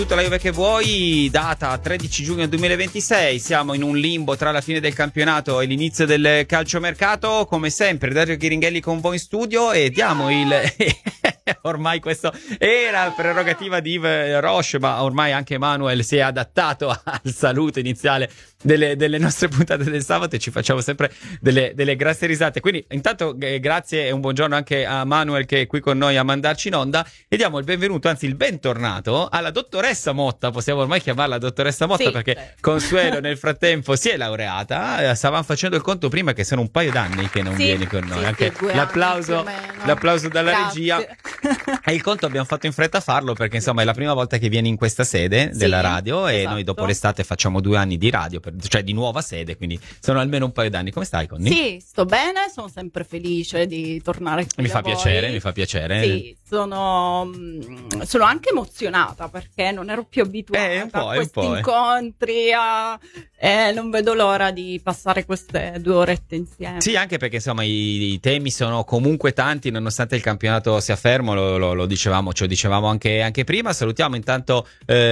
Tutta la Juve che vuoi, data 13 giugno 2026, siamo in un limbo tra la fine del campionato e l'inizio del calciomercato. Come sempre Dario Chiringhelli con voi in studio e diamo il ormai questo era prerogativa di Yves Roche, ma ormai anche Manuel si è adattato al saluto iniziale delle nostre puntate del sabato e ci facciamo sempre delle grasse risate. Quindi intanto grazie e un buongiorno anche a Manuel che è qui con noi a mandarci in onda, e diamo il benvenuto, anzi il bentornato alla dottoressa Motta. Possiamo ormai chiamarla dottoressa Motta, sì, perché Consuelo nel frattempo si è laureata. Stavamo facendo il conto prima che sono un paio d'anni che non vieni con noi, anche l'applauso dalla regia. E il conto abbiamo fatto in fretta a farlo perché insomma è la prima volta che vieni in questa sede della radio, e noi dopo l'estate facciamo 2 anni di radio, cioè di nuova sede, quindi sono almeno un paio d'anni. Come stai, Conny? Sì, sto bene, sono sempre felice di tornare qui. Mi fa piacere. Sì, sono anche emozionata perché non ero più abituata a questi incontri, non vedo l'ora di passare queste 2 orette insieme. Sì, anche perché insomma i temi sono comunque tanti, nonostante il campionato sia fermo, lo dicevamo, ce lo dicevamo anche prima. Salutiamo intanto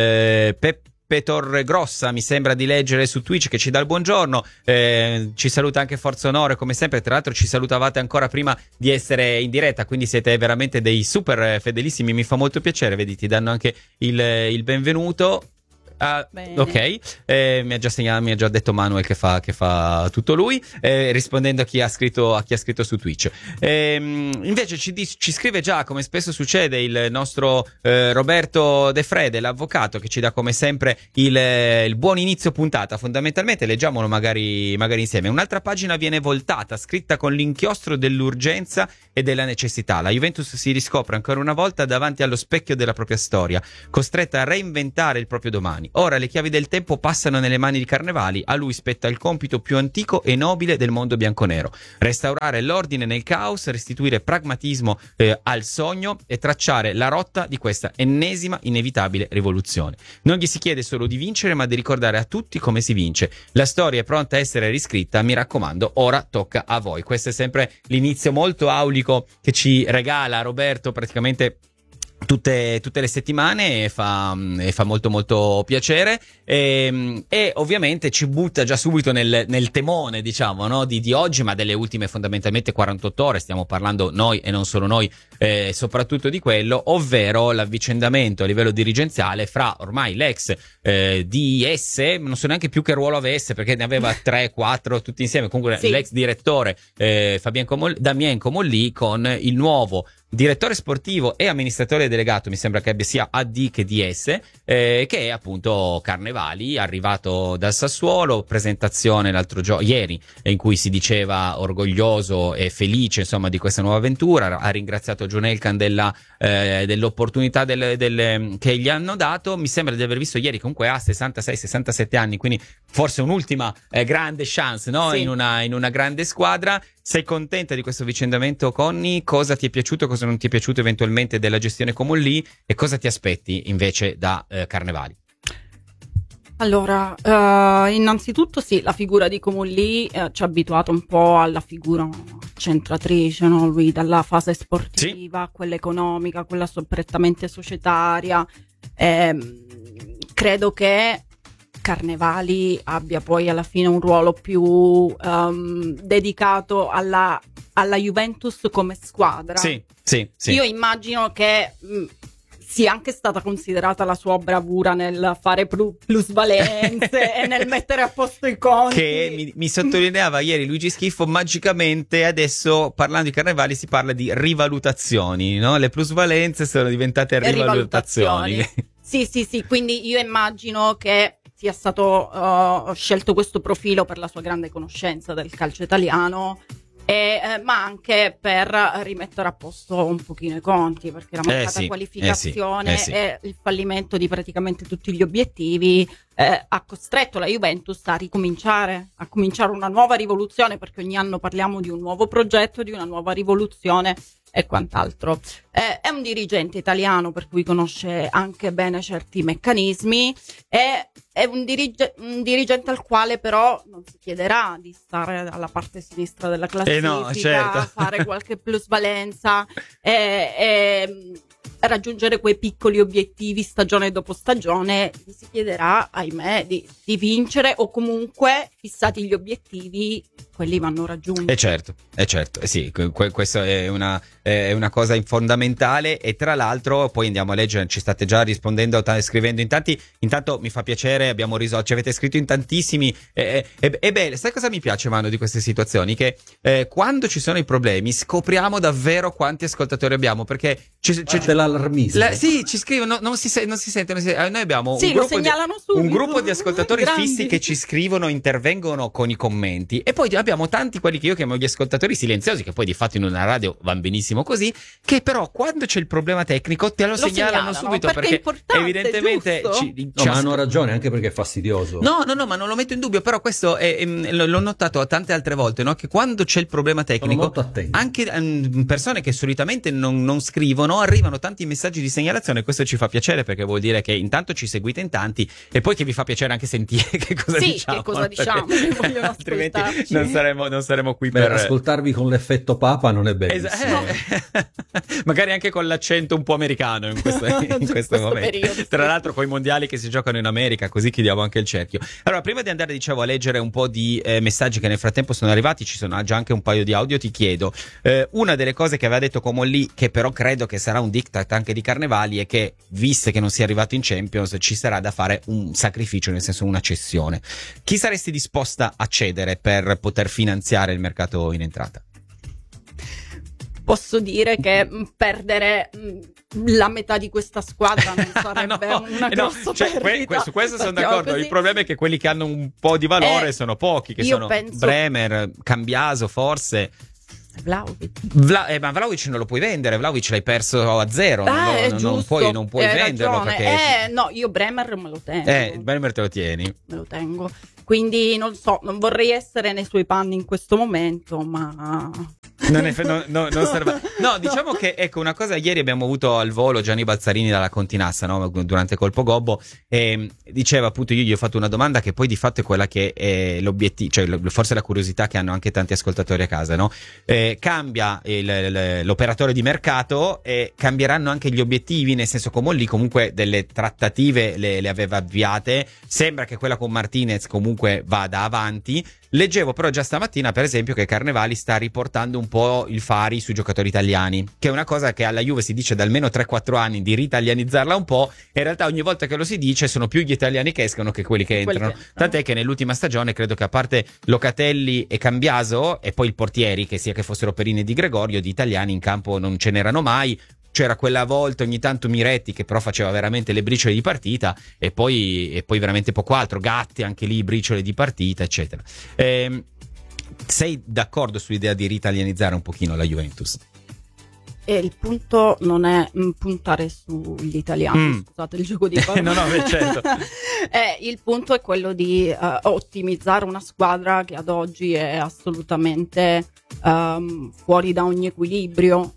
Peppe Torregrossa, mi sembra di leggere su Twitch, che ci dà il buongiorno, ci saluta anche Forza Onore come sempre. Tra l'altro ci salutavate ancora prima di essere in diretta, quindi siete veramente dei super fedelissimi, mi fa molto piacere. Vedi, ti danno anche il benvenuto. Ok, mi ha già detto Manuel che fa tutto lui, rispondendo a chi ha scritto su Twitch. Invece ci scrive già, come spesso succede, il nostro Roberto De Frede, l'avvocato, che ci dà come sempre il buon inizio puntata. Fondamentalmente leggiamolo magari insieme. Un'altra pagina viene voltata, scritta con l'inchiostro dell'urgenza e della necessità. La Juventus si riscopre ancora una volta davanti allo specchio della propria storia, costretta a reinventare il proprio domani. Ora le chiavi del tempo passano nelle mani di Carnevali. A lui spetta il compito più antico e nobile del mondo bianconero: restaurare l'ordine nel caos, restituire pragmatismo al sogno e tracciare la rotta di questa ennesima inevitabile rivoluzione. Non gli si chiede solo di vincere, ma di ricordare a tutti come si vince. La storia è pronta a essere riscritta, mi raccomando, ora tocca a voi. Questo è sempre l'inizio molto aulico che ci regala Roberto praticamente tutte le settimane, e fa molto molto piacere, e ovviamente ci butta già subito nel temone, diciamo, no? di oggi, ma delle ultime fondamentalmente 48 ore. Stiamo parlando noi e non solo noi, soprattutto di quello, ovvero l'avvicendamento a livello dirigenziale fra ormai l'ex DS, non so neanche più che ruolo avesse perché ne aveva 3-4 tutti insieme, comunque l'ex direttore Damien Comolli, con il nuovo direttore sportivo e amministratore delegato, mi sembra che abbia sia AD che DS, che è appunto Carnevali, arrivato dal Sassuolo. Presentazione ieri, in cui si diceva orgoglioso e felice insomma di questa nuova avventura. Ha ringraziato John Elkann dell'opportunità che gli hanno dato. Mi sembra di aver visto ieri, comunque ha 66-67 anni, quindi forse un'ultima grande chance, no? Sì. In una grande squadra. Sei contenta di questo vicendamento, Conny? Cosa ti è piaciuto, cosa non ti è piaciuto eventualmente della gestione Comolli, e cosa ti aspetti invece da Carnevali? Allora, innanzitutto sì, la figura di Comolli ci ha abituato un po' alla figura centratrice, no? Lui dalla fase sportiva a quella economica, quella prettamente societaria. Credo che Carnevali abbia poi alla fine un ruolo più dedicato alla Juventus come squadra. Sì. Io immagino che sia anche stata considerata la sua bravura nel fare plusvalenze e nel mettere a posto i conti. Che mi sottolineava ieri Luigi Schiffo, magicamente adesso, parlando di Carnevali, si parla di rivalutazioni, no? Le plusvalenze sono diventate rivalutazioni. Sì, quindi io immagino che sia stato scelto questo profilo per la sua grande conoscenza del calcio italiano, ma anche per rimettere a posto un pochino i conti, perché la mancata qualificazione e il fallimento di praticamente tutti gli obiettivi ha costretto la Juventus a cominciare una nuova rivoluzione, perché ogni anno parliamo di un nuovo progetto, di una nuova rivoluzione e quant'altro. È un dirigente italiano, per cui conosce anche bene certi meccanismi, è un dirigente al quale però non si chiederà di stare alla parte sinistra della classifica, certo. fare qualche plusvalenza, raggiungere quei piccoli obiettivi stagione dopo stagione, gli si chiederà, ahimè, di vincere, o comunque, fissati gli obiettivi, quelli vanno raggiunti. Certo, sì, questo è una cosa fondamentale. E tra l'altro poi andiamo a leggere, ci state già rispondendo, scrivendo in tanti. Intanto mi fa piacere, abbiamo risolto, ci avete scritto in tantissimi. Beh, sai cosa mi piace, Manu, di queste situazioni? Che quando ci sono i problemi scopriamo davvero quanti ascoltatori abbiamo, perché dell'allarmismo. Sì, ci scrivono, non si sente. Noi abbiamo un gruppo di ascoltatori grandi, fissi che ci scrivono, intervengono con i commenti, e poi abbiamo tanti, quelli che io chiamo gli ascoltatori silenziosi, che poi di fatto in una radio vanno benissimo così, che però quando c'è il problema tecnico te lo segnalano subito, perché evidentemente ma hanno ragione, anche perché è fastidioso. No, ma non lo metto in dubbio, però questo l'ho notato tante altre volte, no? Che quando c'è il problema tecnico, anche persone che solitamente non scrivono, arrivano tanti messaggi di segnalazione. Questo ci fa piacere, perché vuol dire che intanto ci seguite in tanti, e poi che vi fa piacere anche sentire che cosa diciamo. Che cosa diciamo, altrimenti non saremo qui per ascoltarvi con l'effetto papa, non è bellissimo. Magari anche con l'accento un po' americano in questo momento periodo, tra l'altro con i mondiali che si giocano in America, così chiudiamo anche il cerchio. Allora, prima di andare, dicevo, a leggere un po' di messaggi che nel frattempo sono arrivati, ci sono già anche un paio di audio. Ti chiedo, una delle cose che aveva detto Comolli, che però credo che sarà un diktat anche di Carnevali, è che, visto che non si è arrivato in Champions, ci sarà da fare un sacrificio, nel senso una cessione. Chi saresti disposta a cedere per poter finanziare il mercato in entrata? Posso dire che perdere la metà di questa squadra non sarebbe una grossa perdita. Su questo sono d'accordo. Il problema è che quelli che hanno un po' di valore sono pochi, che sono Bremer, Cambiaso, forse. Vlahovic. Ma Vlahovic non lo puoi vendere, Vlahovic l'hai perso a zero, non puoi venderlo, perché... no, io Bremer me lo tengo. Bremer te lo tieni? Me lo tengo, quindi non so, non vorrei essere nei suoi panni in questo momento, ma... non serve. No, diciamo che, ecco, una cosa, ieri abbiamo avuto al volo Gianni Balzarini dalla Continassa, no? Durante Colpo Gobbo, e diceva, appunto, io gli ho fatto una domanda che poi di fatto è quella che è l'obiettivo, cioè forse la curiosità che hanno anche tanti ascoltatori a casa, no? Cambia l'operatore di mercato e cambieranno anche gli obiettivi, nel senso, come lì comunque delle trattative le aveva avviate, sembra che quella con Martinez comunque vada avanti. Leggevo però già stamattina, per esempio, che Carnevali sta riportando un po' il fari sui giocatori italiani, che è una cosa che alla Juve si dice da almeno 3-4 anni, di ritalianizzarla un po', e in realtà ogni volta che lo si dice sono più gli italiani che escono che quelli che entrano. Tant'è che nell'ultima stagione credo che, a parte Locatelli e Cambiaso e poi il portieri, che sia che fossero Perini e Di Gregorio, di italiani in campo non ce n'erano mai. C'era quella volta ogni tanto Miretti, che però faceva veramente le briciole di partita, e poi veramente poco altro. Gatti anche lì, briciole di partita, eccetera. Sei d'accordo sull'idea di ritalianizzare un pochino la Juventus? E il punto non è puntare sugli italiani, scusate il gioco di parole. No, certo. Il punto è quello di ottimizzare una squadra che ad oggi è assolutamente fuori da ogni equilibrio.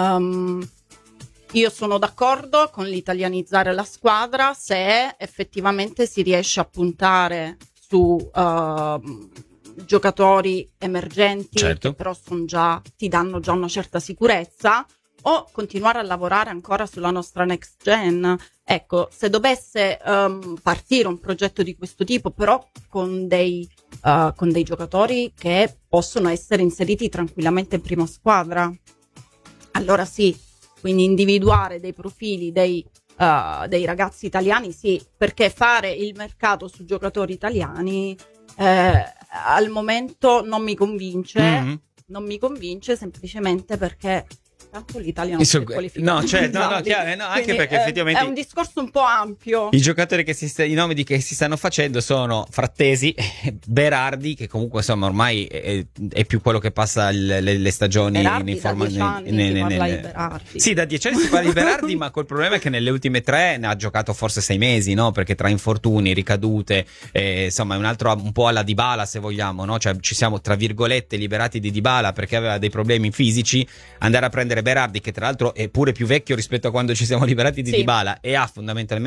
Io sono d'accordo con l'italianizzare la squadra se effettivamente si riesce a puntare su giocatori emergenti, certo, che però ti danno già una certa sicurezza, o continuare a lavorare ancora sulla nostra next gen. Ecco, se dovesse partire un progetto di questo tipo, però con dei giocatori che possono essere inseriti tranquillamente in prima squadra, allora sì. Quindi individuare dei profili dei ragazzi italiani, sì, perché fare il mercato su giocatori italiani al momento non mi convince, semplicemente perché tanto l'Italia non si è qualificata. Anche perché effettivamente è un discorso un po' ampio. I giocatori i nomi che si stanno facendo sono Frattesi, Berardi, che comunque insomma ormai è più quello che passa le stagioni Berardi, da 10 anni si parla di Berardi. Sì, da 10 anni si parla di Berardi, ma col problema è che nelle ultime 3 ne ha giocato forse 6 mesi, no? Perché tra infortuni, ricadute, insomma è un altro un po' alla Dybala, se vogliamo, no? Cioè ci siamo tra virgolette liberati di Dybala perché aveva dei problemi fisici. Andare a prendere Berardi, che tra l'altro è pure più vecchio rispetto a quando ci siamo liberati di Dybala, e ha fondamentalmente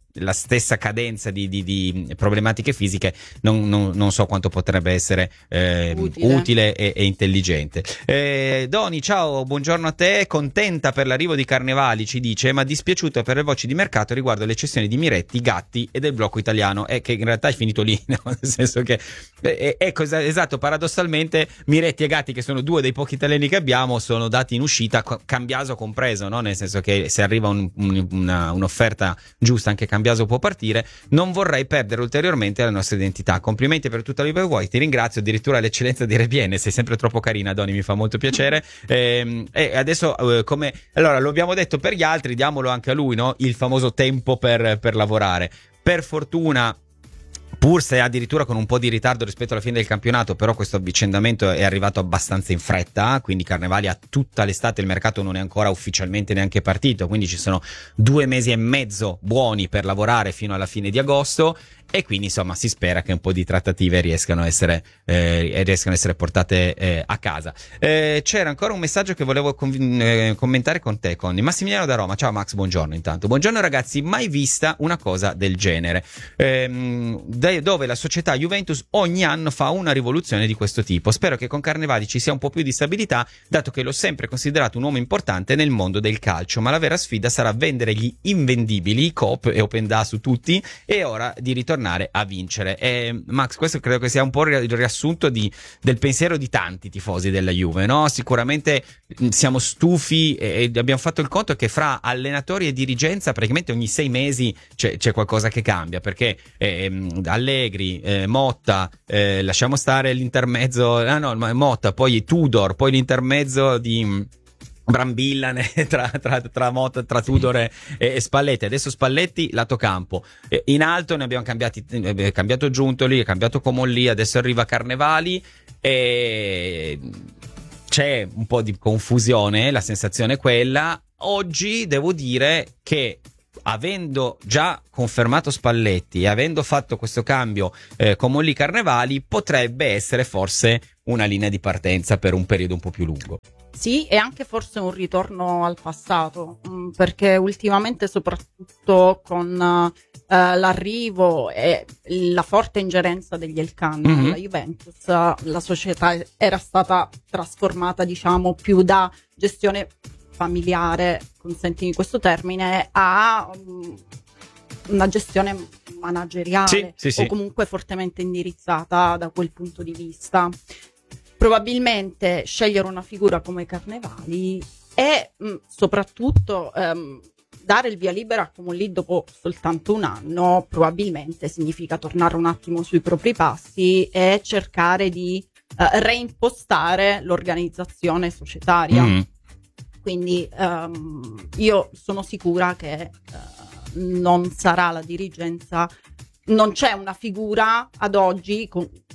la stessa cadenza di problematiche fisiche, non so quanto potrebbe essere utile e intelligente. Doni, ciao, buongiorno a te. Contenta per l'arrivo di Carnevali, ci dice, ma dispiaciuta per le voci di mercato riguardo le cessioni di Miretti, Gatti e del blocco italiano, che in realtà è finito lì, no? Nel senso che ecco, esatto, paradossalmente Miretti e Gatti, che sono due dei pochi italiani che abbiamo, sono dati in uscita, Cambiaso compreso, no? Nel senso che se arriva un'offerta giusta anche Cambiaso può partire. Non vorrei perdere ulteriormente la nostra identità. Complimenti per tutta la Live Vuoi, ti ringrazio, addirittura l'eccellenza di Rebiene, sei sempre troppo carina, Doni, mi fa molto piacere. E adesso come allora lo abbiamo detto per gli altri, diamolo anche a lui, no? Il famoso tempo per lavorare. Per fortuna, pur se addirittura con un po' di ritardo rispetto alla fine del campionato, però questo avvicendamento è arrivato abbastanza in fretta, quindi Carnevali ha tutta l'estate, il mercato non è ancora ufficialmente neanche partito, quindi ci sono 2 mesi e mezzo buoni per lavorare fino alla fine di agosto, e quindi insomma si spera che un po' di trattative riescano a essere portate a casa. C'era ancora un messaggio che volevo commentare con te, Conny. Massimiliano da Roma, ciao Max, buongiorno intanto. Buongiorno ragazzi, mai vista una cosa del genere, dove la società Juventus ogni anno fa una rivoluzione di questo tipo. Spero che con Carnevali ci sia un po' più di stabilità, dato che l'ho sempre considerato un uomo importante nel mondo del calcio, ma la vera sfida sarà vendere gli invendibili, i Coop e Open Da su tutti, e ora di ritornare a vincere. Max, questo credo che sia un po' il riassunto del pensiero di tanti tifosi della Juve, no? Sicuramente siamo stufi e abbiamo fatto il conto che fra allenatori e dirigenza praticamente ogni 6 mesi c'è qualcosa che cambia, perché Allegri, Motta, lasciamo stare l'intermezzo, Motta, poi Tudor, poi l'intermezzo di Brambilla tra Motta, tra Tudor e Spalletti. Adesso Spalletti lato campo, in alto ne abbiamo cambiato Giuntoli, è cambiato Comolli, adesso arriva Carnevali e c'è un po' di confusione, la sensazione è quella. Oggi devo dire che, avendo già confermato Spalletti e avendo fatto questo cambio Comolli Carnevali, potrebbe essere forse una linea di partenza per un periodo un po' più lungo. Sì, e anche forse un ritorno al passato, perché ultimamente, soprattutto con l'arrivo e la forte ingerenza degli Elkann alla Juventus, la società era stata trasformata, diciamo, più da gestione familiare, consentimi questo termine, a una gestione manageriale, sì. o comunque fortemente indirizzata da quel punto di vista. Probabilmente scegliere una figura come Carnevali e soprattutto dare il via libera a Comolli dopo soltanto un anno probabilmente significa tornare un attimo sui propri passi e cercare di reimpostare l'organizzazione societaria. Quindi io sono sicura che non sarà la dirigenza, non c'è una figura ad oggi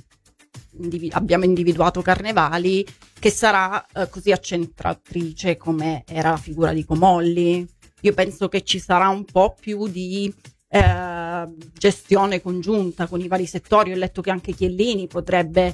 abbiamo individuato Carnevali che sarà così accentratrice come era la figura di Comolli. Io penso che ci sarà un po' più di gestione congiunta con i vari settori. Ho letto che anche Chiellini potrebbe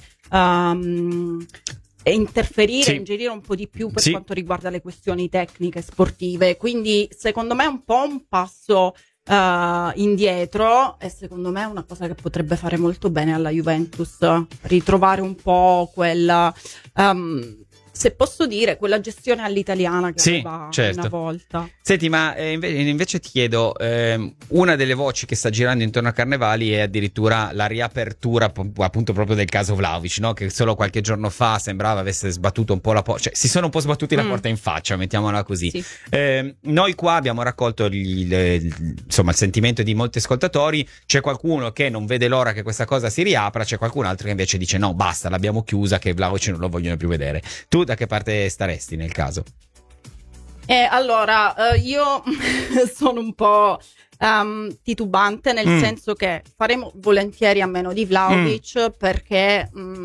interferire, ingerire un po' di più per quanto riguarda le questioni tecniche e sportive. Quindi secondo me è un po' un passo indietro, e secondo me è una cosa che potrebbe fare molto bene alla Juventus, ritrovare un po' quella se posso dire, quella gestione all'italiana che aveva una volta. Senti, ma invece ti chiedo, una delle voci che sta girando intorno a Carnevali è addirittura la riapertura appunto proprio del caso Vlahovic, no? Che solo qualche giorno fa sembrava avesse sbattuto un po' la porta, cioè si sono un po' sbattuti la porta in faccia, mettiamola così. Sì. Noi qua abbiamo raccolto insomma il sentimento di molti ascoltatori. C'è qualcuno che non vede l'ora che questa cosa si riapra, c'è qualcun altro che invece dice no, basta, l'abbiamo chiusa, che Vlahovic non lo vogliono più vedere. Tu da che parte staresti nel caso? Allora, io sono un po' titubante, nel senso che faremo volentieri a meno di Vlahovic, perché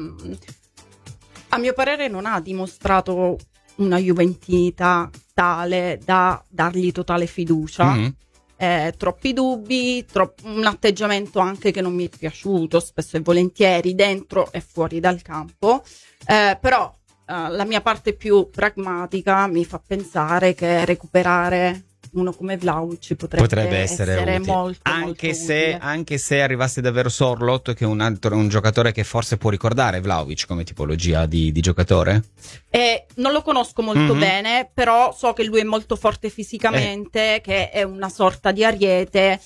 a mio parere non ha dimostrato una juventinità tale da dargli totale fiducia. Troppi dubbi, un atteggiamento anche che non mi è piaciuto spesso e volentieri dentro e fuori dal campo, però la mia parte più pragmatica mi fa pensare che recuperare uno come Vlahovic potrebbe essere utile. molto Anche se arrivasse davvero Sorloth, che è un giocatore che forse può ricordare Vlahovic come tipologia di giocatore. Non lo conosco molto bene, però so che lui è molto forte fisicamente, che è una sorta di ariete.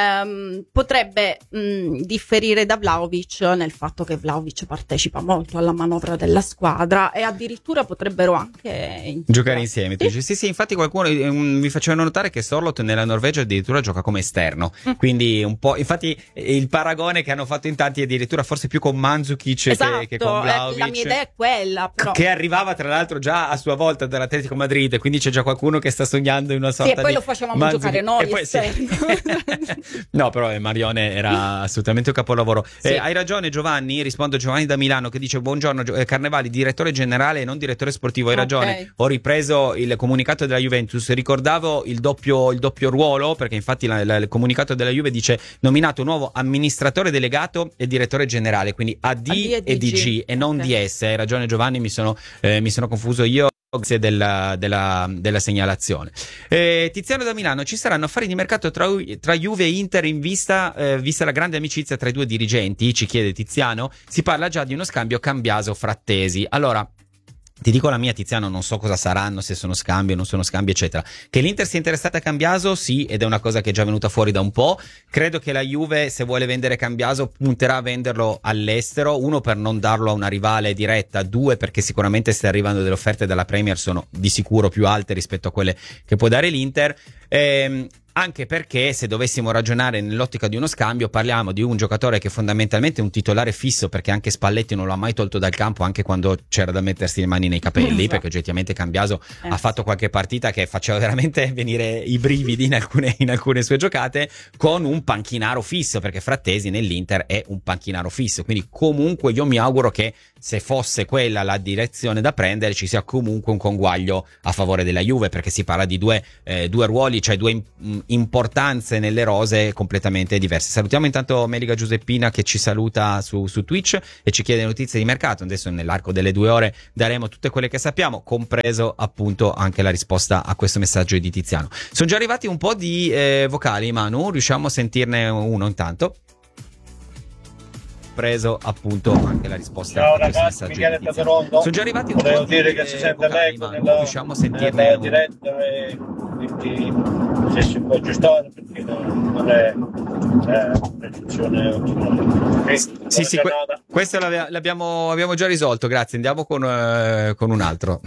Potrebbe differire da Vlahovic nel fatto che Vlahovic partecipa molto alla manovra della squadra e addirittura potrebbero anche giocare insieme. Sì, infatti qualcuno mi facevano notare che Sorloth nella Norvegia addirittura gioca come esterno, quindi un po', infatti il paragone che hanno fatto in tanti è addirittura forse più con Mandzukic che con Vlahovic. La mia idea è quella, però. Che arrivava tra l'altro già a sua volta dall'Atletico Madrid, quindi c'è già qualcuno che sta sognando in una sorta di... e poi lo facevamo giocare noi esterno. No, però Marione era assolutamente un capolavoro. Hai ragione Giovanni, rispondo Giovanni da Milano che dice: buongiorno Carnevali, direttore generale e non direttore sportivo. Hai ragione, ho ripreso il comunicato della Juventus, ricordavo il doppio ruolo, perché infatti il comunicato della Juve dice nominato nuovo amministratore delegato e direttore generale, quindi AD e DG e non DS. Hai ragione Giovanni, mi sono confuso io. Grazie della segnalazione. Tiziano da Milano: ci saranno affari di mercato tra Juve e Inter in vista la grande amicizia tra i due dirigenti? Ci chiede Tiziano. Si parla già di uno scambio Cambiaso-Frattesi. Allora, ti dico la mia, Tiziano, non so cosa saranno, se sono scambi o non sono scambi, eccetera. Che l'Inter sia interessata a Cambiaso, sì, ed è una cosa che è già venuta fuori da un po'. Credo che la Juve, se vuole vendere Cambiaso, punterà a venderlo all'estero. Uno, per non darlo a una rivale diretta. Due, perché sicuramente se arrivano delle offerte dalla Premier sono di sicuro più alte rispetto a quelle che può dare l'Inter. Anche perché se dovessimo ragionare nell'ottica di uno scambio, parliamo di un giocatore che fondamentalmente è un titolare fisso, perché anche Spalletti non lo ha mai tolto dal campo, anche quando c'era da mettersi le mani nei capelli, perché oggettivamente Cambiaso ha fatto qualche partita che faceva veramente venire i brividi in alcune sue giocate, con un panchinaro fisso, perché Frattesi nell'Inter è un panchinaro fisso. Quindi comunque io mi auguro che, se fosse quella la direzione da prendere, ci sia comunque un conguaglio a favore della Juve, perché si parla di due ruoli, cioè due importanze nelle rose completamente diverse. Salutiamo intanto Meliga Giuseppina che ci saluta su Twitch e ci chiede notizie di mercato. Adesso nell'arco delle 2 ore daremo tutte quelle che sappiamo, compreso appunto anche la risposta a questo messaggio di Tiziano. Sono già arrivati un po' di vocali, Manu, riusciamo a sentirne uno intanto? Preso appunto anche la risposta. Ciao ragazzi, Michele da Toronto. Sono già arrivati un Volevo po' dire che si sente l'eco riusciamo a sentirne nella diretta e quindi se si può aggiustare, perché non è precisione ottimale. Sì, questo l'abbiamo già risolto, grazie. Andiamo con un altro.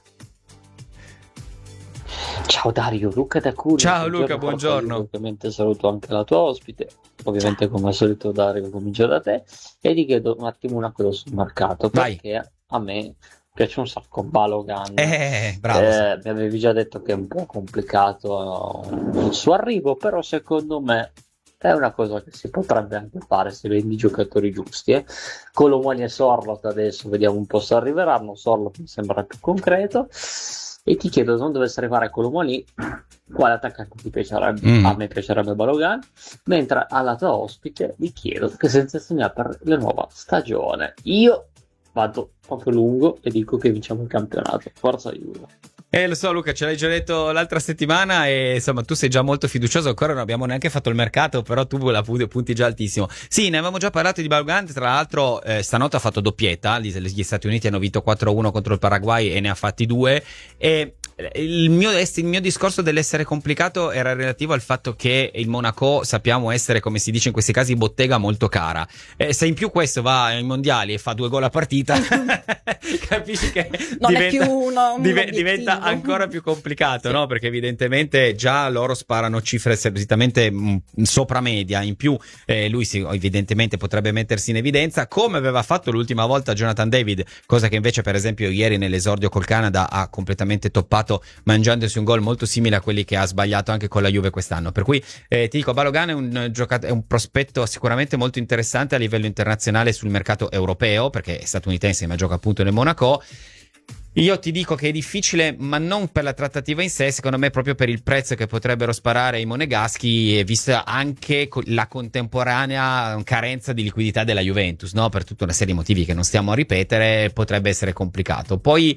Ciao Dario, Luca da Cuneo. Ciao Luca, buongiorno. Ovviamente saluto anche la tua ospite, ovviamente come al solito Dario comincio da te e ti chiedo un attimo una cosa sul mercato. Vai. Perché a me piace un sacco Balogan. Bravo. Mi avevi già detto che è un po' complicato il suo arrivo, però secondo me è una cosa che si potrebbe anche fare se vendi i giocatori giusti. Colomani e Sorloth adesso vediamo un po' se arriveranno. Sorloth mi sembra più concreto. E ti chiedo, se non dovesse arrivare Colomani, quale attaccante ti piacerebbe? A me piacerebbe Balogan, mentre alla tua ospite vi chiedo che sensazioni ha per la nuova stagione. Io vado proprio lungo e dico che vinciamo il campionato. Forza Juve. Lo so Luca, ce l'hai già detto l'altra settimana e insomma tu sei già molto fiducioso, ancora non abbiamo neanche fatto il mercato, però tu la punti già altissimo. Sì, ne avevamo già parlato di Balogan, tra l'altro stanotte ha fatto doppietta, gli Stati Uniti hanno vinto 4-1 contro il Paraguay e ne ha fatti 2 e il mio discorso dell'essere complicato era relativo al fatto che il Monaco sappiamo essere, come si dice in questi casi, bottega molto cara. Se in più questo va ai mondiali e fa 2 gol a partita capisci che non è più diventa ancora più complicato, sì. No? Perché evidentemente già loro sparano cifre seriosamente sopra media. In più lui evidentemente potrebbe mettersi in evidenza, come aveva fatto l'ultima volta Jonathan David, cosa che invece per esempio ieri nell'esordio col Canada ha completamente toppato, mangiandosi un gol molto simile a quelli che ha sbagliato anche con la Juve quest'anno. Per cui ti dico, Balogan è un prospetto sicuramente molto interessante a livello internazionale sul mercato europeo, perché è statunitense ma gioca appunto nel Monaco. Io ti dico che è difficile, ma non per la trattativa in sé, secondo me proprio per il prezzo che potrebbero sparare i monegaschi, e vista anche la contemporanea carenza di liquidità della Juventus, no? Per tutta una serie di motivi che non stiamo a ripetere, potrebbe essere complicato. Poi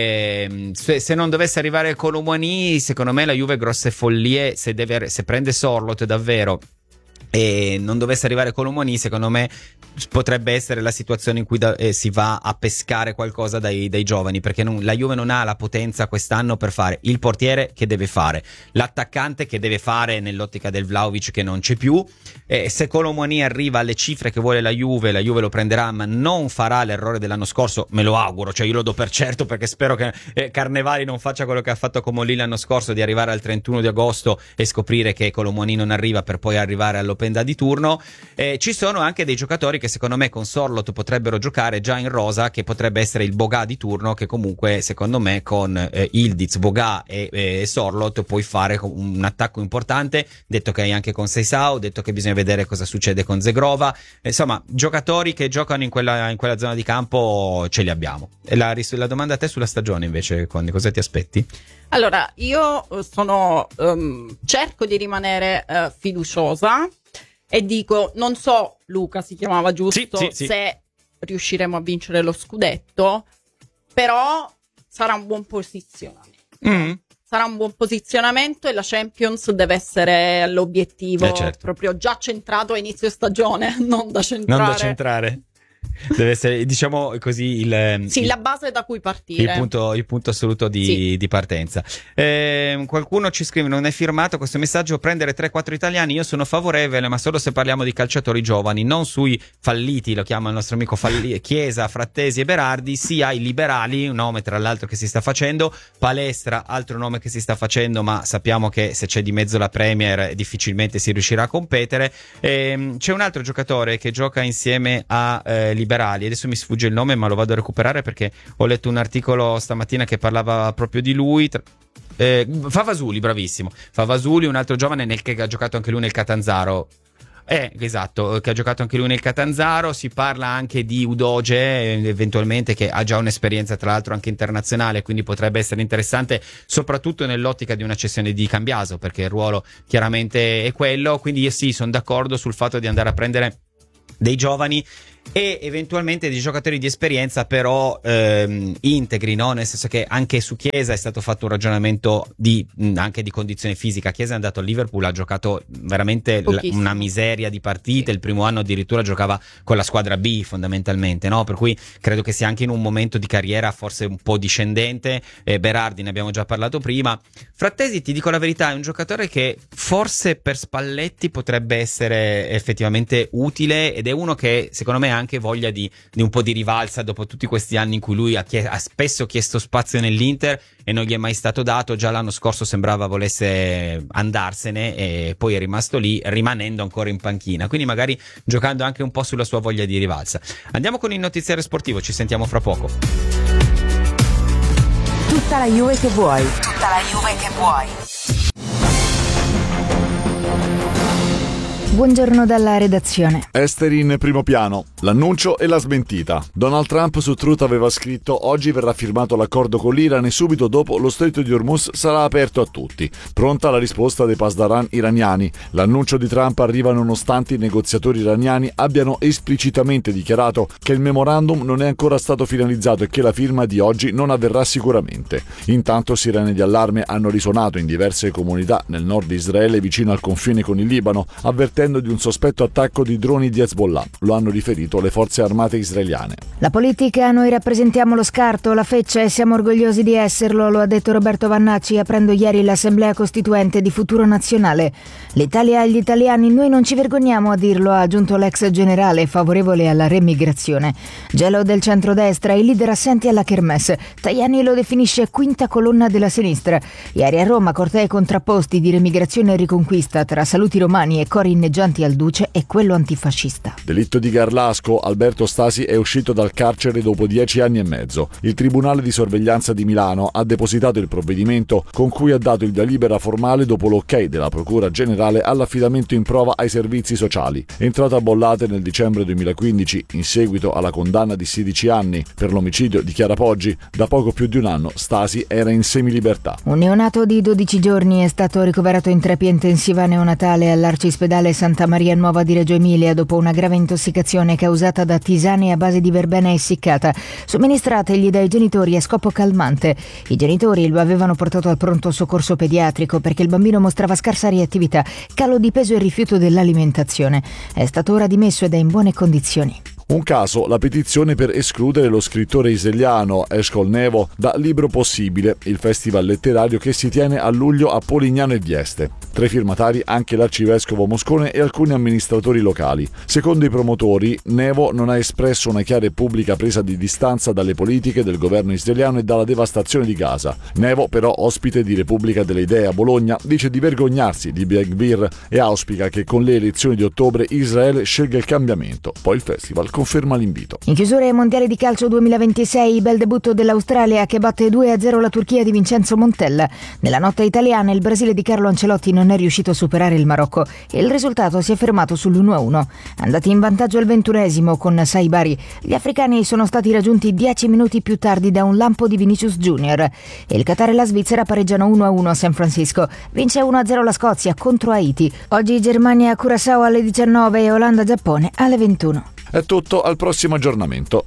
se non dovesse arrivare Colomani, secondo me la Juve grosse follie, se prende Sorloth davvero e non dovesse arrivare Colomani, secondo me potrebbe essere la situazione in cui si va a pescare qualcosa dai giovani, perché la Juve non ha la potenza quest'anno per fare il portiere che deve fare, l'attaccante che deve fare nell'ottica del Vlahovic che non c'è più. Se Colomani arriva alle cifre che vuole la Juve lo prenderà, ma non farà l'errore dell'anno scorso, me lo auguro, cioè io lo do per certo, perché spero che Carnevali non faccia quello che ha fatto con Molli l'anno scorso, di arrivare al 31 di agosto e scoprire che Colomani non arriva per poi arrivare all'Open Day di turno. Ci sono anche dei giocatori che secondo me con Sorloth potrebbero giocare già in rosa, che potrebbe essere il Boga di turno, che comunque secondo me con Ildiz, Boga e Sorloth puoi fare un attacco importante, detto che hai anche con Seisao, detto che bisogna vedere cosa succede con Zegrova. Insomma, giocatori che giocano in quella zona di campo ce li abbiamo. E la domanda a te sulla stagione invece, Conny, cosa ti aspetti? Allora, io cerco di rimanere fiduciosa e dico, non so, Luca si chiamava, giusto? Sì. Se riusciremo a vincere lo scudetto, però sarà un buon posizionamento. Sarà un buon posizionamento e la Champions deve essere l'obiettivo, certo, proprio già centrato a inizio stagione, non da centrare. Deve essere, diciamo così, la base da cui partire, il punto assoluto di partenza. Qualcuno ci scrive, non è firmato questo messaggio: prendere 3-4 italiani, io sono favorevole, ma solo se parliamo di calciatori giovani, non sui falliti, lo chiama il nostro amico Chiesa, Frattesi e Berardi, sia ai liberali, un nome tra l'altro che si sta facendo, Palestra, altro nome che si sta facendo, ma sappiamo che se c'è di mezzo la Premier difficilmente si riuscirà a competere. C'è un altro giocatore che gioca insieme a liberali, adesso mi sfugge il nome ma lo vado a recuperare perché ho letto un articolo stamattina che parlava proprio di lui. Favasuli, bravissimo, Favasuli, un altro giovane che ha giocato anche lui nel Catanzaro. Esatto, che ha giocato anche lui nel Catanzaro. Si parla anche di Udoge, eventualmente, che ha già un'esperienza tra l'altro anche internazionale, quindi potrebbe essere interessante soprattutto nell'ottica di una cessione di Cambiaso, perché il ruolo chiaramente è quello. Quindi io sì, sono d'accordo sul fatto di andare a prendere dei giovani e eventualmente dei giocatori di esperienza, però integri, no? Nel senso che anche su Chiesa è stato fatto un ragionamento anche di condizione fisica. Chiesa è andato a Liverpool, ha giocato veramente una miseria di partite, sì. Il primo anno addirittura giocava con la squadra B fondamentalmente, no? Per cui credo che sia anche in un momento di carriera forse un po' discendente. Berardi ne abbiamo già parlato prima. Frattesi, ti dico la verità, è un giocatore che forse per Spalletti potrebbe essere effettivamente utile, ed è uno che secondo me ha anche voglia di un po' di rivalsa dopo tutti questi anni in cui lui ha spesso chiesto spazio nell'Inter e non gli è mai stato dato. Già l'anno scorso sembrava volesse andarsene e poi è rimasto lì, rimanendo ancora in panchina, quindi magari giocando anche un po' sulla sua voglia di rivalsa. Andiamo con il notiziario sportivo, ci sentiamo fra poco. Tutta la Juve che vuoi. Buongiorno dalla redazione. Esteri in primo piano, l'annuncio e la smentita. Donald Trump su Truth aveva scritto: oggi verrà firmato l'accordo con l'Iran e subito dopo lo stretto di Hormuz sarà aperto a tutti. Pronta la risposta dei pasdaran iraniani. L'annuncio di Trump arriva nonostante i negoziatori iraniani abbiano esplicitamente dichiarato che il memorandum non è ancora stato finalizzato e che la firma di oggi non avverrà sicuramente. Intanto sirene di allarme hanno risuonato in diverse comunità nel nord di Israele vicino al confine con il Libano, avvertendo di un sospetto attacco di droni di Hezbollah. Lo hanno riferito le forze armate israeliane. La politica, noi rappresentiamo lo scarto, la feccia, e siamo orgogliosi di esserlo, lo ha detto Roberto Vannacci aprendo ieri l'Assemblea Costituente di Futuro Nazionale. L'Italia e gli italiani, noi non ci vergogniamo a dirlo, ha aggiunto l'ex generale favorevole alla remigrazione. Gelo del centrodestra, i leader assenti alla Kermesse. Tajani lo definisce quinta colonna della sinistra. Ieri a Roma cortei contrapposti di remigrazione e riconquista tra saluti romani e cori ondeggianti al Duce e quello antifascista. Delitto di Garlasco, Alberto Stasi è uscito dal carcere dopo 10 anni e mezzo. Il Tribunale di Sorveglianza di Milano ha depositato il provvedimento con cui ha dato il via libera formale dopo l'ok della Procura Generale all'affidamento in prova ai servizi sociali. Entrato a Bollate nel dicembre 2015, in seguito alla condanna di 16 anni per l'omicidio di Chiara Poggi, da poco più di un anno Stasi era in semilibertà. Un neonato di 12 giorni è stato ricoverato in terapia intensiva neonatale all'Arcispedale Santa Maria Nuova di Reggio Emilia dopo una grave intossicazione causata da tisane a base di verbena essiccata, somministrategli dai genitori a scopo calmante. I genitori lo avevano portato al pronto soccorso pediatrico perché il bambino mostrava scarsa reattività, calo di peso e rifiuto dell'alimentazione. È stato ora dimesso ed è in buone condizioni. Un caso, la petizione per escludere lo scrittore israeliano Eshkol Nevo da Libro Possibile, il festival letterario che si tiene a luglio a Polignano e Vieste. Tra i firmatari anche l'arcivescovo Moscone e alcuni amministratori locali. Secondo i promotori, Nevo non ha espresso una chiara e pubblica presa di distanza dalle politiche del governo israeliano e dalla devastazione di Gaza. Nevo, però, ospite di Repubblica delle Idee a Bologna, dice di vergognarsi di Ben Gvir e auspica che con le elezioni di ottobre Israele scelga il cambiamento. Poi il festival conferma l'invito. In chiusura ai mondiali di calcio 2026, bel debutto dell'Australia che batte 2-0 la Turchia di Vincenzo Montella. Nella notte italiana il Brasile di Carlo Ancelotti non è riuscito a superare il Marocco e il risultato si è fermato sull'1-1. Andati in vantaggio al 21esimo con Saibari, gli africani sono stati raggiunti 10 minuti più tardi da un lampo di Vinicius Junior. Il Qatar e la Svizzera pareggiano 1-1 a San Francisco. Vince 1-0 la Scozia contro Haiti. Oggi Germania-Curaçao alle 19 e Olanda-Giappone alle 21. È tutto, al prossimo aggiornamento.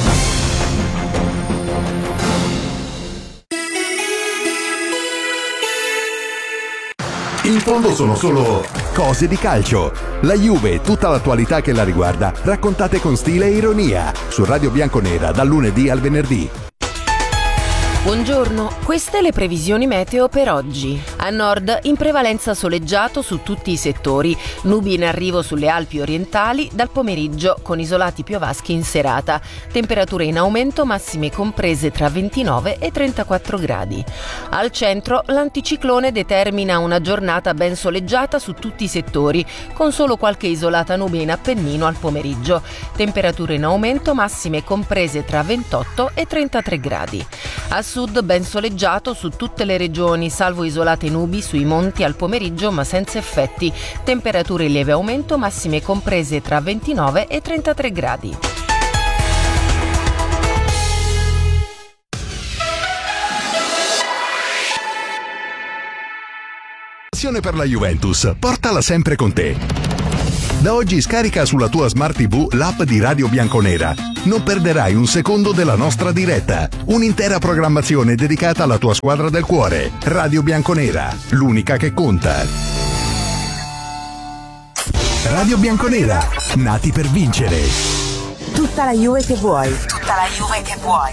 In fondo sono solo cose di calcio. La Juve e tutta l'attualità che la riguarda, raccontate con stile e ironia, su Radio Bianconera dal lunedì al venerdì. Buongiorno, queste le previsioni meteo per oggi. A nord in prevalenza soleggiato su tutti i settori, nubi in arrivo sulle Alpi orientali dal pomeriggio con isolati piovaschi in serata, temperature in aumento massime comprese tra 29 e 34 gradi. Al centro l'anticiclone determina una giornata ben soleggiata su tutti i settori, con solo qualche isolata nube in Appennino al pomeriggio, temperature in aumento massime comprese tra 28 e 33 gradi. A sud ben soleggiato su tutte le regioni, salvo isolate nubi sui monti al pomeriggio ma senza effetti. Temperature in lieve aumento, massime comprese tra 29 e 33 gradi. Passione per la Juventus, portala sempre con te. Da oggi scarica sulla tua Smart TV l'app di Radio Bianconera. Non perderai un secondo della nostra diretta. Un'intera programmazione dedicata alla tua squadra del cuore. Radio Bianconera, l'unica che conta. Radio Bianconera, nati per vincere. Tutta la Juve che vuoi. Tutta la Juve che vuoi.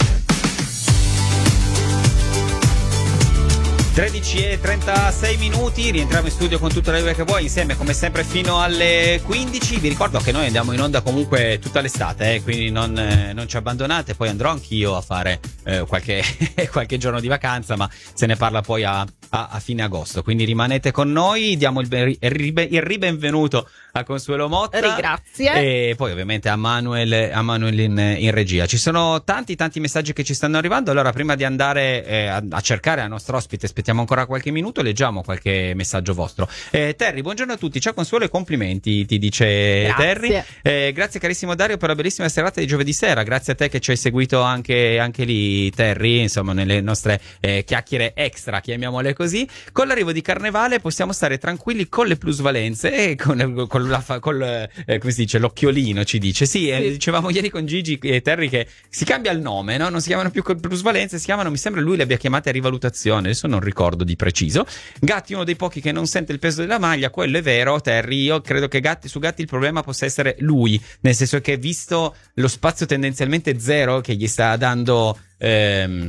13:36 minuti, rientriamo in studio con tutta la Juve che vuoi, insieme come sempre fino alle 15. Vi ricordo che noi andiamo in onda comunque tutta l'estate, quindi non ci abbandonate. Poi andrò anch'io a fare qualche giorno di vacanza, ma se ne parla poi a fine agosto, quindi rimanete con noi. Diamo il ribenvenuto a Consuelo Motta. Grazie. E poi ovviamente a Manuel in regia. Ci sono tanti messaggi che ci stanno arrivando. Allora, prima di andare a cercare la nostra ospite, aspettiamo ancora qualche minuto, leggiamo qualche messaggio vostro. Terry, buongiorno a tutti, ciao Consuelo e complimenti, ti dice Grazie. Terry. Grazie carissimo Dario per la bellissima serata di giovedì sera, grazie a te che ci hai seguito anche lì, Terry, insomma nelle nostre chiacchiere extra, chiamiamole così. Con l'arrivo di Carnevale possiamo stare tranquilli con le plusvalenze e come si dice, l'occhiolino, ci dice. Sì. Dicevamo ieri con Gigi e Terry che si cambia il nome, no? Non si chiamano più plusvalenze, si chiamano, mi sembra lui le abbia chiamate a rivalutazione, adesso non ricordo di preciso. Gatti, uno dei pochi che non sente il peso della maglia, quello è vero, Terry. Io credo che su Gatti il problema possa essere lui, nel senso che visto lo spazio tendenzialmente zero che gli sta dando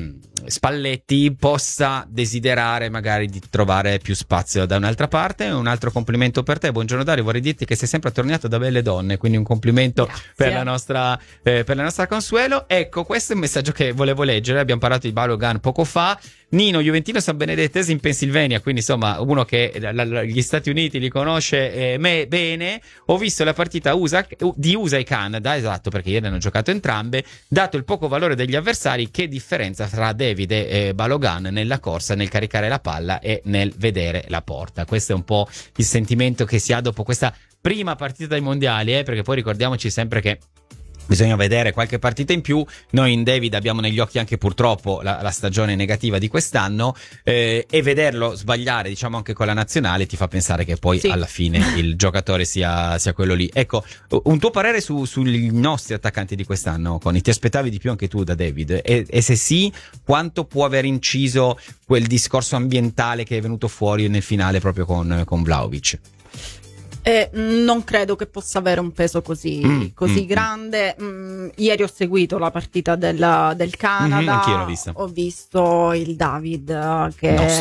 Spalletti possa desiderare magari di trovare più spazio da un'altra parte. Un altro complimento per te, buongiorno Dario, vorrei dirti che sei sempre attorniato da belle donne, quindi un complimento per la nostra Consuelo. Ecco, questo è un messaggio che volevo leggere, abbiamo parlato di Balogun poco fa. Nino, Juventino San Benedettese in Pennsylvania, quindi insomma uno che gli Stati Uniti li conosce bene. Ho visto la partita di USA e Canada, esatto, perché ieri hanno giocato entrambe. Dato il poco valore degli avversari, che differenza tra David e Balogun nella corsa, nel caricare la palla e nel vedere la porta. Questo è un po' il sentimento che si ha dopo questa prima partita dei mondiali, perché poi ricordiamoci sempre che bisogna vedere qualche partita in più. Noi in David abbiamo negli occhi anche purtroppo la stagione negativa di quest'anno, e vederlo sbagliare, diciamo, anche con la nazionale ti fa pensare che poi alla fine il giocatore sia quello lì. Ecco, un tuo parere sui nostri attaccanti di quest'anno, Conny? Ti aspettavi di più anche tu da David? E se sì, quanto può aver inciso quel discorso ambientale che è venuto fuori nel finale proprio con Vlahovic? Non credo che possa avere un peso così grande. Ieri ho seguito la partita del Canada. Anch'io l'ho vista. Ho visto il David che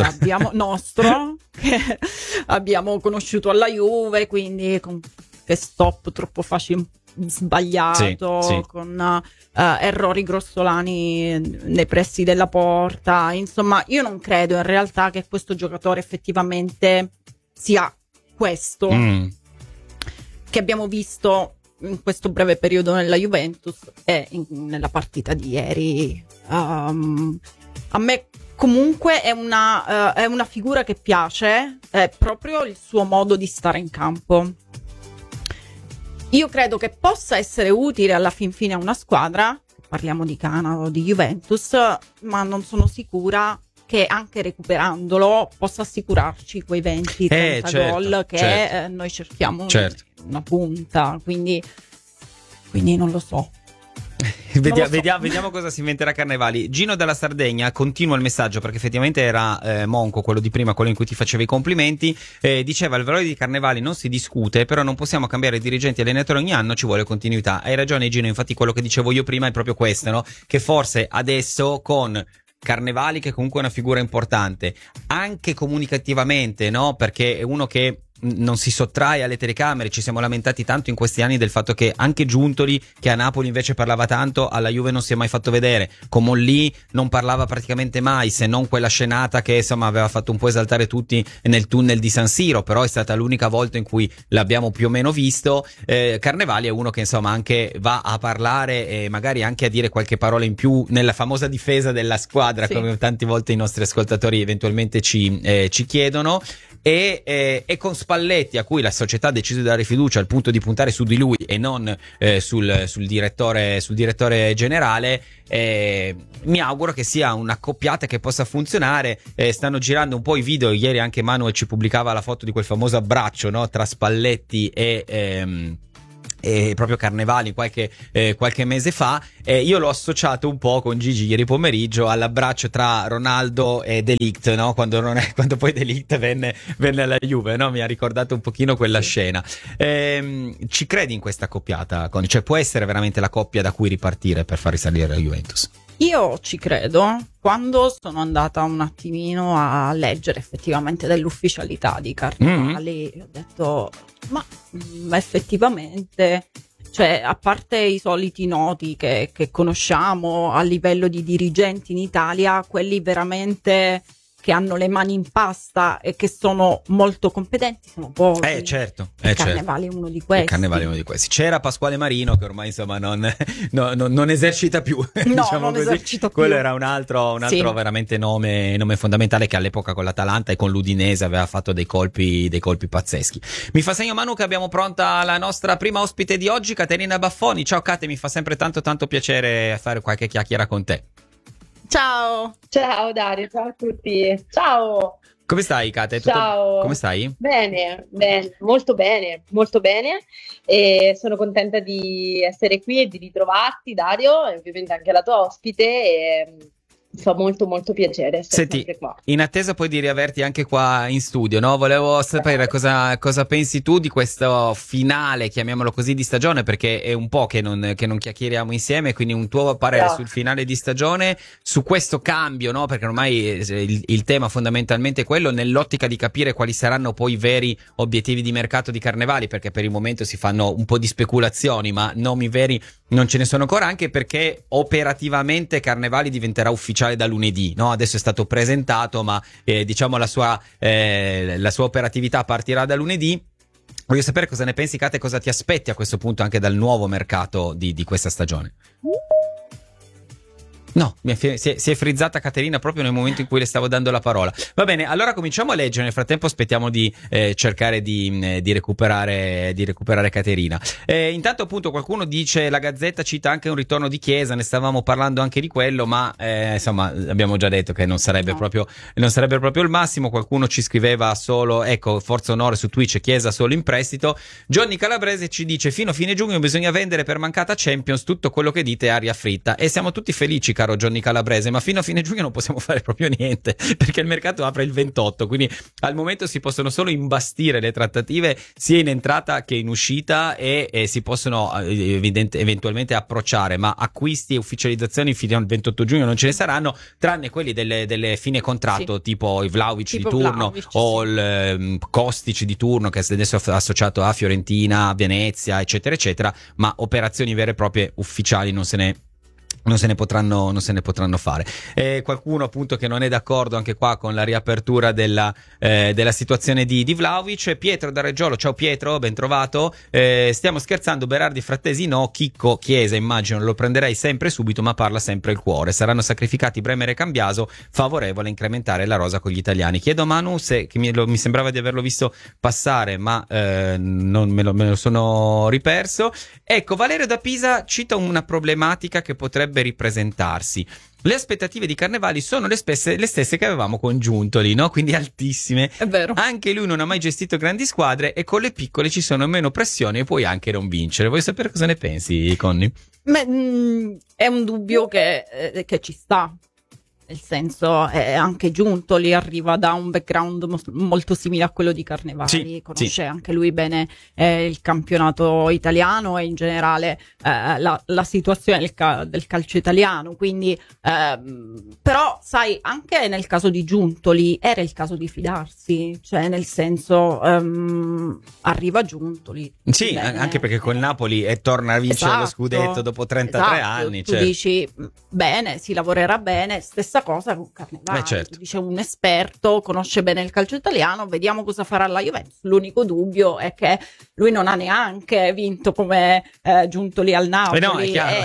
abbiamo conosciuto alla Juve, quindi con che stop troppo facile, sbagliato, con errori grossolani nei pressi della porta. Insomma, io non credo in realtà che questo giocatore effettivamente sia questo che abbiamo visto in questo breve periodo nella Juventus e nella partita di ieri. A me comunque è una figura che piace, è proprio il suo modo di stare in campo. Io credo che possa essere utile alla fin fine a una squadra, parliamo di Canada o di Juventus, ma non sono sicura che anche recuperandolo possa assicurarci quei 20-30 gol che noi cerchiamo una punta, quindi non lo so. Vediamo cosa si inventerà Carnevali. Gino dalla Sardegna continua il messaggio, perché effettivamente era Monco, quello di prima, quello in cui ti facevo i complimenti. Diceva: il valore di Carnevali non si discute, però non possiamo cambiare dirigenti e allenatori ogni anno, ci vuole continuità. Hai ragione Gino, infatti quello che dicevo io prima è proprio questo, no? Che forse adesso con Carnevali, che comunque è una figura importante anche comunicativamente, no? Perché è uno che non si sottrae alle telecamere. Ci siamo lamentati tanto in questi anni del fatto che anche Giuntoli, che a Napoli invece parlava tanto, alla Juve non si è mai fatto vedere. Comollì non parlava praticamente mai, se non quella scenata che insomma aveva fatto un po' esaltare tutti nel tunnel di San Siro, però è stata l'unica volta in cui l'abbiamo più o meno visto. Carnevali è uno che insomma anche va a parlare e magari anche a dire qualche parola in più nella famosa difesa della squadra, come tante volte i nostri ascoltatori eventualmente ci chiedono. E con Spalletti, a cui la società ha deciso di dare fiducia al punto di puntare su di lui e non sul direttore generale, mi auguro che sia un'accoppiata che possa funzionare. Stanno girando un po' i video, ieri anche Manuel ci pubblicava la foto di quel famoso abbraccio, no, tra Spalletti e proprio Carnevali qualche mese fa. Io l'ho associato un po' con Gigi ieri pomeriggio all'abbraccio tra Ronaldo e De Ligt, no? Quando poi De Ligt venne alla Juve, no? Mi ha ricordato un pochino quella scena. Ci credi in questa accoppiata, Conny? Cioè, può essere veramente la coppia da cui ripartire per far risalire la Juventus? Io ci credo. Quando sono andata un attimino a leggere effettivamente dell'ufficialità di Carnevali, ho detto, ma effettivamente, cioè, a parte i soliti noti che conosciamo a livello di dirigenti in Italia, quelli veramente che hanno le mani in pasta e che sono molto competenti sono pochi. Carnevali è uno di questi. C'era Pasquale Marino, che ormai insomma non esercita più. No, diciamo non così. esercita più. Quello era un altro veramente nome fondamentale, che all'epoca con l'Atalanta e con l'Udinese aveva fatto dei colpi pazzeschi. Mi fa segno Manu che abbiamo pronta la nostra prima ospite di oggi, Caterina Baffoni. Ciao Cate, mi fa sempre tanto piacere fare qualche chiacchiera con te. Ciao Dario, ciao a tutti. Ciao. Come stai, Kate? Ciao. Come stai? Bene, molto bene. E sono contenta di essere qui e di ritrovarti, Dario, e ovviamente anche la tua ospite. fa molto molto piacere essere sempre qua. In attesa poi di riaverti anche qua in studio, no? Volevo sapere cosa pensi tu di questo finale, chiamiamolo così, di stagione, perché è un po' che non chiacchieriamo insieme, quindi un tuo parere sul finale di stagione, su questo cambio, no? Perché ormai il tema fondamentalmente è quello, nell'ottica di capire quali saranno poi i veri obiettivi di mercato di Carnevali, perché per il momento si fanno un po' di speculazioni, ma nomi veri non ce ne sono ancora, anche perché operativamente Carnevali diventerà ufficiale da lunedì, no? Adesso è stato presentato, ma diciamo la sua operatività partirà da lunedì. Voglio sapere cosa ne pensi, Kate, cosa ti aspetti a questo punto anche dal nuovo mercato di questa stagione. No, si è frizzata Caterina proprio nel momento in cui le stavo dando la parola. Va bene, allora cominciamo a leggere. Nel frattempo aspettiamo di cercare di recuperare Caterina. Intanto appunto qualcuno dice, la Gazzetta cita anche un ritorno di Chiesa, ne stavamo parlando anche di quello, ma insomma abbiamo già detto che non sarebbe proprio il massimo. Qualcuno ci scriveva solo, ecco, forza onore su Twitch, Chiesa solo in prestito. Johnny Calabrese ci dice, fino a fine giugno bisogna vendere per mancata Champions, tutto quello che dite è aria fritta, e siamo tutti felici, caro Johnny Calabrese, ma fino a fine giugno non possiamo fare proprio niente, perché il mercato apre il 28, quindi al momento si possono solo imbastire le trattative sia in entrata che in uscita, e si possono eventualmente approcciare, ma acquisti e ufficializzazioni fino al 28 giugno non ce ne saranno, tranne quelli delle fine contratto, tipo i Vlahovic di turno, o il Kostic di turno, che adesso è associato a Fiorentina, Venezia, eccetera eccetera, ma operazioni vere e proprie ufficiali non se ne potranno fare. Qualcuno appunto che non è d'accordo anche qua con la riapertura della situazione di Vlahovic. Pietro da Reggiolo, ciao Pietro, ben trovato. Stiamo scherzando, Berardi Frattesi no, Chicco Chiesa immagino lo prenderei sempre subito, ma parla sempre il cuore. Saranno sacrificati Bremer e Cambiaso, favorevole a incrementare la rosa con gli italiani. Chiedo a Manu se mi sembrava di averlo visto passare, ma non me lo sono riperso. Ecco, Valerio da Pisa cita una problematica che potrebbe ripresentarsi. Le aspettative di Carnevali sono le stesse che avevamo con Giuntoli, no? Quindi altissime. È vero. Anche lui non ha mai gestito grandi squadre e con le piccole ci sono meno pressioni e puoi anche non vincere. Vuoi sapere cosa ne pensi, Conny? È un dubbio che ci sta. Nel senso, anche Giuntoli arriva da un background molto simile a quello di Carnevali, conosce anche lui bene il campionato italiano e in generale la situazione del calcio italiano, quindi però sai, anche nel caso di Giuntoli era il caso di fidarsi, cioè nel senso arriva Giuntoli. Sì, bene, anche perché col Napoli torna a vincere lo scudetto dopo 33 anni. Tu dici, bene, si lavorerà bene, stessa cosa con Carnevali, certo. Dice un esperto, conosce bene il calcio italiano, vediamo cosa farà la Juventus. L'unico dubbio è che lui non ha neanche vinto come Giuntoli al Napoli, no, è chiaro,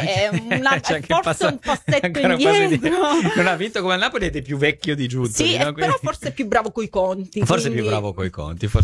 forse un passetto indietro, non ha vinto come al Napoli ed è più vecchio di Giuntoli, sì, no? Però forse è più bravo coi conti, forse più bravo coi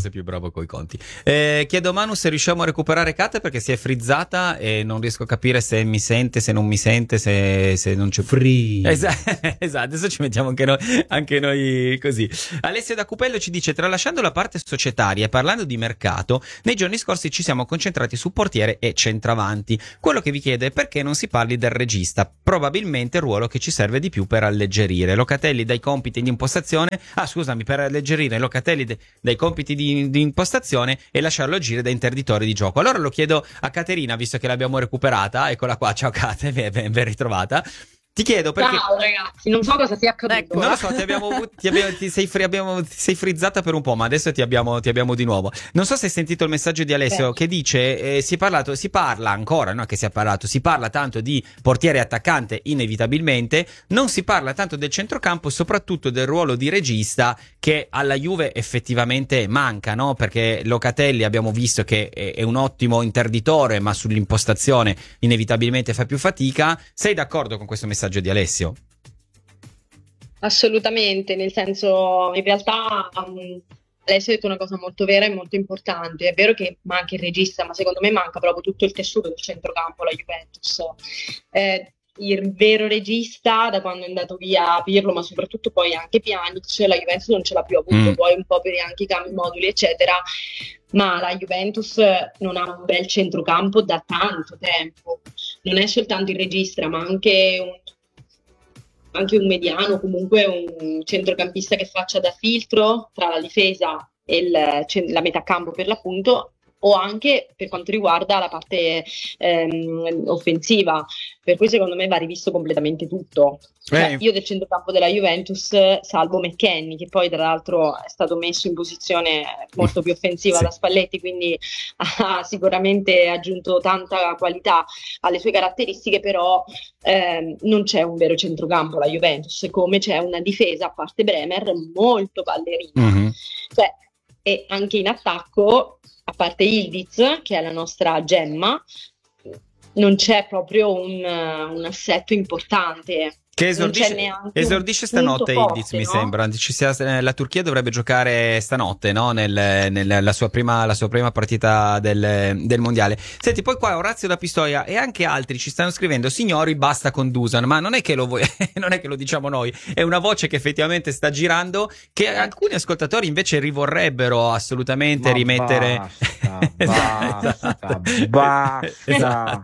conti. Chiedo a Manu se riusciamo a recuperare Kate, perché si è frizzata e non riesco a capire se mi sente, se non mi sente, se non c'è esatto, adesso ci mettiamo anche noi così. Alessio da Cupello ci dice, tralasciando la parte societaria e parlando di mercato, nei giorni scorsi ci siamo concentrati su portiere e centravanti. Quello che vi chiedo è perché non si parli del regista, probabilmente il ruolo che ci serve di più per alleggerire Locatelli dai compiti di impostazione, per alleggerire Locatelli dai compiti di impostazione e lasciarlo agire da interditore di gioco. Allora lo chiedo a Caterina, visto che l'abbiamo recuperata, eccola qua, ciao Cate, ben ritrovata. Ti chiedo perché... Ciao ragazzi, non so cosa sia accaduto. Non lo so, ti sei frizzata per un po', ma adesso ti abbiamo di nuovo. Non so se hai sentito il messaggio di Alessio che dice, si parla ancora, no? Che si parla tanto di portiere e attaccante inevitabilmente, non si parla tanto del centrocampo, soprattutto del ruolo di regista che alla Juve effettivamente manca, no? Perché Locatelli abbiamo visto che è un ottimo interditore, ma sull'impostazione inevitabilmente fa più fatica. Sei d'accordo con questo messaggio di Alessio? Assolutamente, nel senso, in realtà Alessio ha detto una cosa molto vera e molto importante. È vero che manca il regista, ma secondo me manca proprio tutto il tessuto del centrocampo alla Juventus. Il vero regista, da quando è andato via Pirlo, ma soprattutto poi anche Pjanic, la Juventus non ce l'ha più avuto, poi un po' per anche i cambi moduli eccetera, ma la Juventus non ha un bel centrocampo da tanto tempo. Non è soltanto il regista, ma anche anche un mediano, comunque un centrocampista che faccia da filtro tra la difesa e la metà campo per l'appunto, o anche per quanto riguarda la parte offensiva, per cui secondo me va rivisto completamente tutto. Io del centrocampo della Juventus, salvo McKennie, che poi tra l'altro è stato messo in posizione molto più offensiva da Spalletti, quindi ha sicuramente aggiunto tanta qualità alle sue caratteristiche, però non c'è un vero centrocampo la Juventus, come c'è una difesa, a parte Bremer, molto ballerina. Cioè, e anche in attacco, a parte Yildiz, che è la nostra gemma, non c'è proprio un assetto importante. Che esordisce stanotte Yildiz, mi sembra. La Turchia dovrebbe giocare stanotte, no? La sua prima partita del mondiale. Senti, poi qua Orazio da Pistoia e anche altri ci stanno scrivendo: signori, basta con Dusan. Ma non è che non è che lo diciamo noi, è una voce che effettivamente sta girando, che alcuni ascoltatori invece rivorrebbero assolutamente rimettere. Basta.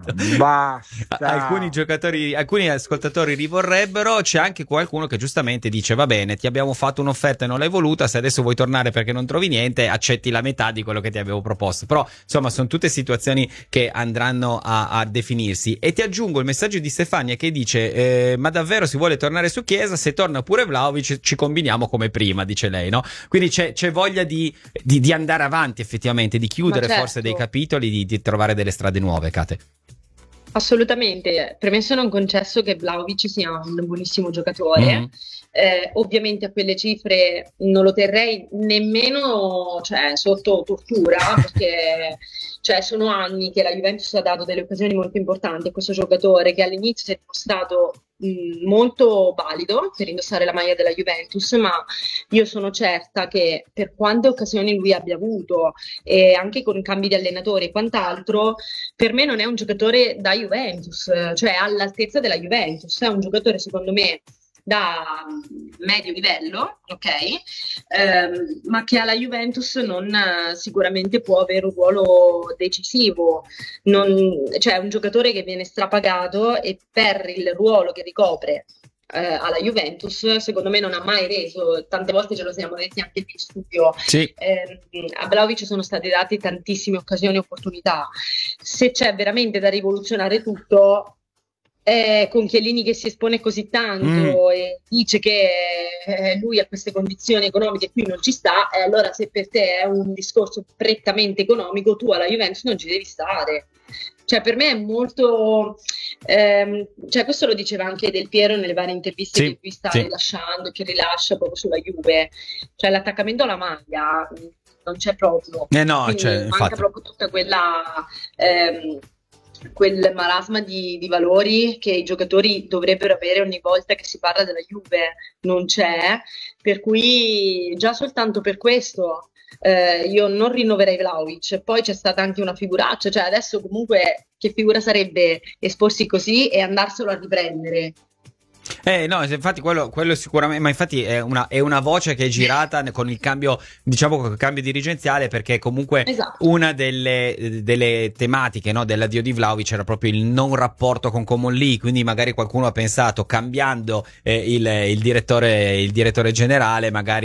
Alcuni ascoltatori rivorrebbero. C'è anche qualcuno che giustamente dice: va bene, ti abbiamo fatto un'offerta e non l'hai voluta, se adesso vuoi tornare perché non trovi niente, accetti la metà di quello che ti avevo proposto. Però insomma sono tutte situazioni che andranno a definirsi. E ti aggiungo il messaggio di Stefania che dice: ma davvero si vuole tornare su Chiesa? Se torna pure Vlahovic ci combiniamo come prima, dice lei, no? Quindi c'è voglia di andare avanti, effettivamente, di chiudere forse dei capitoli, di trovare delle strade nuove, Kate. Assolutamente, premesso non concesso che Vlahovic sia un buonissimo giocatore, ovviamente a quelle cifre non lo terrei nemmeno sotto tortura, perché sono anni che la Juventus ha dato delle occasioni molto importanti a questo giocatore, che all'inizio si è dimostrato molto valido per indossare la maglia della Juventus, ma io sono certa che per quante occasioni lui abbia avuto, e anche con cambi di allenatori e quant'altro, per me non è un giocatore da Juventus, cioè all'altezza della Juventus. È un giocatore secondo me da medio livello, ma che alla Juventus non sicuramente può avere un ruolo decisivo. Cioè è un giocatore che viene strapagato, e per il ruolo che ricopre alla Juventus secondo me non ha mai reso. Tante volte ce lo siamo detti anche qui in studio. A Vlahovic sono state date tantissime occasioni e opportunità. Se c'è veramente da rivoluzionare tutto, con Chiellini che si espone così tanto e dice che lui a queste condizioni economiche qui non ci sta, e allora se per te è un discorso prettamente economico, tu alla Juventus non ci devi stare. Cioè per me è molto questo lo diceva anche Del Piero nelle varie interviste che lui sta rilasciando, che rilascia proprio sulla Juve, cioè l'attaccamento alla maglia non c'è proprio, manca proprio tutta quel marasma di valori che i giocatori dovrebbero avere ogni volta che si parla della Juve. Non c'è, per cui già soltanto per questo io non rinnoverei Vlahovic. Poi c'è stata anche una figuraccia, cioè adesso comunque che figura sarebbe esporsi così e andarselo a riprendere? No, infatti quello sicuramente, ma infatti è una voce che è girata con il cambio, diciamo, con il cambio dirigenziale, perché comunque una delle tematiche, no, dell'addio di Vlahovic era proprio il non rapporto con Comolli, quindi magari qualcuno ha pensato, cambiando il direttore generale, magari